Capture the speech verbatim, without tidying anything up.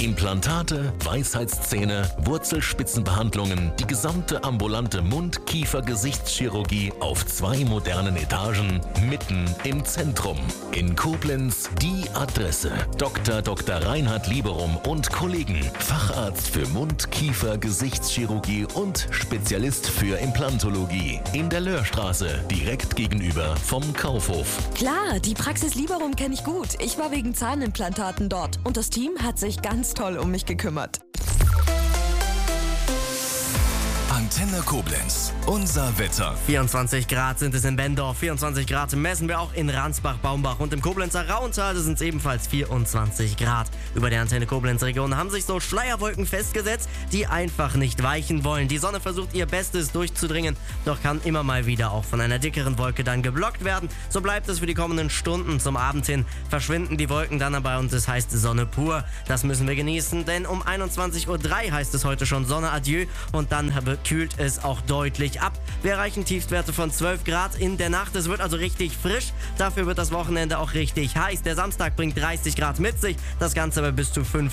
Implantate, Weisheitszähne, Wurzelspitzenbehandlungen, die gesamte ambulante Mund-Kiefer-Gesichtschirurgie auf zwei modernen Etagen, mitten im Zentrum. In Koblenz die Adresse: Doktor Doktor Reinhard Lieberum und Kollegen, Facharzt für Mund-, Kiefer-, Gesichtschirurgie und Spezialist für Implantologie. In der Löhrstraße, direkt gegenüber vom Kaufhof. Klar, die Praxis Lieberum kenne ich gut. Ich war wegen Zahnimplantaten dort und das Team hat sich ganz toll um mich gekümmert. Antenne Koblenz, unser Wetter. vierundzwanzig Grad sind es in Bendorf, vierundzwanzig Grad messen wir auch in Ransbach-Baumbach und im Koblenzer Rauental sind es ebenfalls vierundzwanzig Grad. Über der Antenne Koblenz Region haben sich so Schleierwolken festgesetzt, die einfach nicht weichen wollen. Die Sonne versucht ihr Bestes durchzudringen, doch kann immer mal wieder auch von einer dickeren Wolke dann geblockt werden. So bleibt es für die kommenden Stunden. Zum Abend hin verschwinden die Wolken dann aber und es heißt Sonne pur. Das müssen wir genießen, denn um einundzwanzig Uhr drei heißt es heute schon Sonne adieu und dann kühlt es auch deutlich ab. Wir erreichen Tiefstwerte von zwölf Grad in der Nacht. Es wird also richtig frisch. Dafür wird das Wochenende auch richtig heiß. Der Samstag bringt dreißig Grad mit sich. Das Ganze bei bis zu fünf